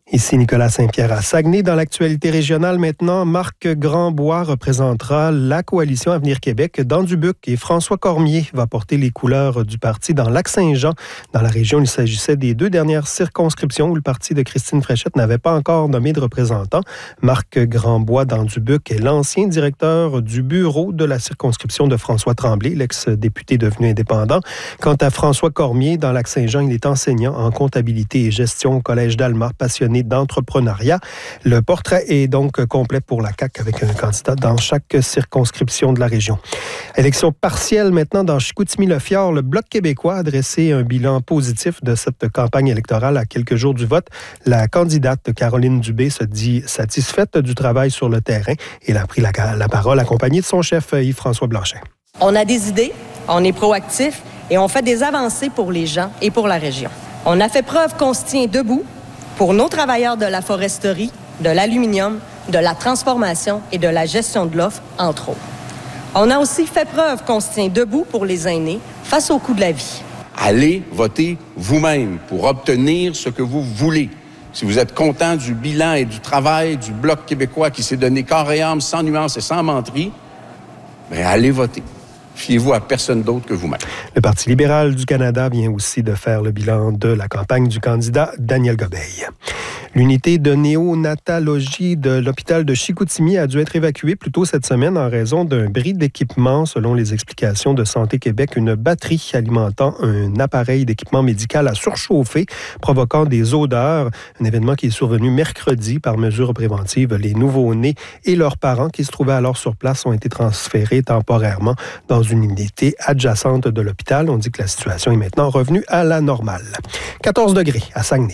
Ici Nicolas Saint-Pierre à Saguenay. Dans l'actualité régionale maintenant, Marc Grandbois représentera la coalition Avenir Québec dans Dubuc et François Cormier va porter les couleurs du parti dans Lac-Saint-Jean. Dans la région, il s'agissait des 2 dernières circonscriptions où le parti de Christine Fréchette n'avait pas encore nommé de représentant. Marc Grandbois dans Dubuc est l'ancien directeur du bureau de la circonscription de François Tremblay, l'ex-député devenu indépendant. Quant à François Cormier, dans Lac-Saint-Jean, il est enseignant en comptabilité et gestion au Collège d'Alma, passionné d'entrepreneuriat. Le portrait est donc complet pour la CAQ avec un candidat dans chaque circonscription de la région. Élection partielle maintenant dans Chicoutimi-Le-Fjord. Le Bloc québécois a dressé un bilan positif de cette campagne électorale à quelques jours du vote. La candidate Caroline Dubé se dit satisfaite du travail sur le terrain. Elle a pris la parole accompagnée de son chef Yves-François Blanchet. On a des idées, on est proactif et on fait des avancées pour les gens et pour la région. On a fait preuve qu'on se tient debout pour nos travailleurs de la foresterie, de l'aluminium, de la transformation et de la gestion de l'offre, entre autres. On a aussi fait preuve qu'on se tient debout pour les aînés face au coût de la vie. Allez voter vous-même pour obtenir ce que vous voulez. Si vous êtes content du bilan et du travail du Bloc québécois qui s'est donné corps et âme, sans nuance et sans menterie, bien, allez voter. Fiez-vous à personne d'autre que vous-même. Le Parti libéral du Canada vient aussi de faire le bilan de la campagne du candidat Daniel Gobeil. L'unité de néonatologie de l'hôpital de Chicoutimi a dû être évacuée plus tôt cette semaine en raison d'un bris d'équipement. Selon les explications de Santé Québec, une batterie alimentant un appareil d'équipement médical a surchauffé, provoquant des odeurs. Un événement qui est survenu mercredi par mesure préventive. Les nouveau-nés et leurs parents qui se trouvaient alors sur place ont été transférés temporairement dans une unité adjacente de l'hôpital. On dit que la situation est maintenant revenue à la normale. 14 degrés à Saguenay.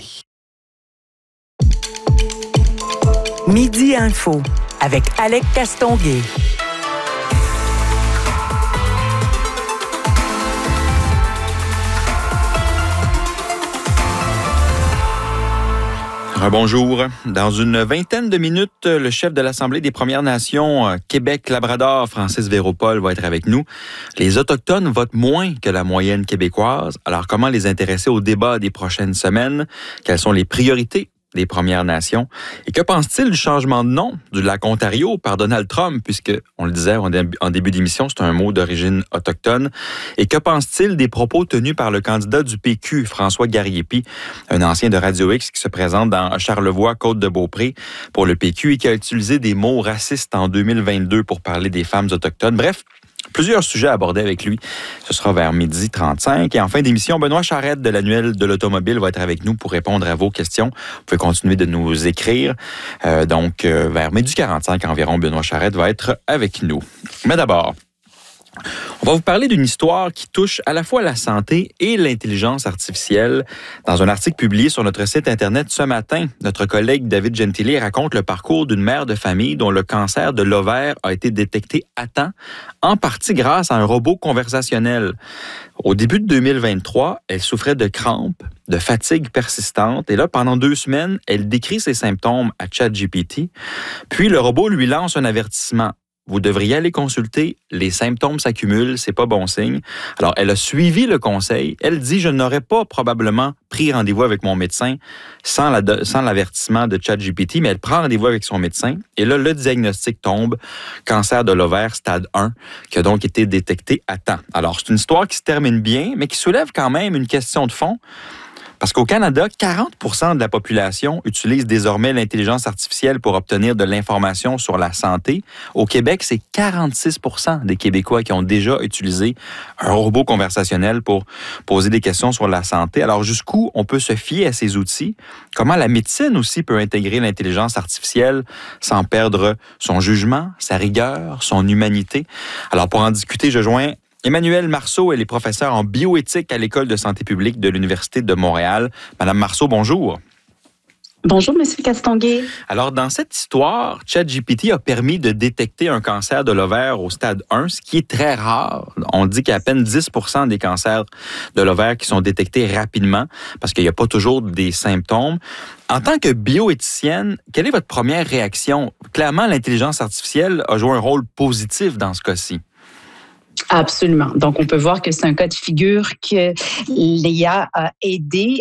Midi Info avec Alec Castonguay. Bonjour. Dans une vingtaine de minutes, le chef de l'Assemblée des Premières Nations, Québec-Labrador, Francis Véropol, va être avec nous. Les Autochtones votent moins que la moyenne québécoise. Alors, comment les intéresser au débat des prochaines semaines? Quelles sont les priorités des Premières Nations? Et que pense-t-il du changement de nom du lac Ontario par Donald Trump, puisque, on le disait en début d'émission, c'est un mot d'origine autochtone. Et que pense-t-il des propos tenus par le candidat du PQ, François Garriépi, un ancien de Radio X qui se présente dans Charlevoix, Côte-de-Beaupré pour le PQ et qui a utilisé des mots racistes en 2022 pour parler des femmes autochtones. Bref, plusieurs sujets abordés avec lui. Ce sera vers 12h35. Et en fin d'émission, Benoît Charette de l'Annuel de l'Automobile va être avec nous pour répondre à vos questions. Vous pouvez continuer de nous écrire. Vers 12h45 environ, Benoît Charette va être avec nous. Mais d'abord, on va vous parler d'une histoire qui touche à la fois la santé et l'intelligence artificielle. Dans un article publié sur notre site Internet ce matin, notre collègue David Gentili raconte le parcours d'une mère de famille dont le cancer de l'ovaire a été détecté à temps, en partie grâce à un robot conversationnel. Au début de 2023, elle souffrait de crampes, de fatigue persistante, et là, pendant 2 semaines, elle décrit ses symptômes à ChatGPT, puis le robot lui lance un avertissement. Vous devriez aller consulter, les symptômes s'accumulent, c'est pas bon signe. Alors, elle a suivi le conseil. Elle dit, je n'aurais pas probablement pris rendez-vous avec mon médecin sans l'avertissement de ChatGPT, mais elle prend rendez-vous avec son médecin. Et là, le diagnostic tombe, cancer de l'ovaire stade 1, qui a donc été détecté à temps. Alors, c'est une histoire qui se termine bien, mais qui soulève quand même une question de fond. Parce qu'au Canada, 40% de la population utilise désormais l'intelligence artificielle pour obtenir de l'information sur la santé. Au Québec, c'est 46% des Québécois qui ont déjà utilisé un robot conversationnel pour poser des questions sur la santé. Alors, jusqu'où on peut se fier à ces outils? Comment la médecine aussi peut intégrer l'intelligence artificielle sans perdre son jugement, sa rigueur, son humanité? Alors, pour en discuter, je joins Emmanuelle Marceau, elle est professeure en bioéthique à l'École de santé publique de l'Université de Montréal. Madame Marceau, bonjour. Bonjour, M. Castonguay. Alors, dans cette histoire, ChatGPT a permis de détecter un cancer de l'ovaire au stade 1, ce qui est très rare. On dit qu'il y a à peine 10% des cancers de l'ovaire qui sont détectés rapidement parce qu'il n'y a pas toujours des symptômes. En tant que bioéthicienne, quelle est votre première réaction? Clairement, l'intelligence artificielle a joué un rôle positif dans ce cas-ci. Absolument. Donc, on peut voir que c'est un cas de figure que l'IA a aidé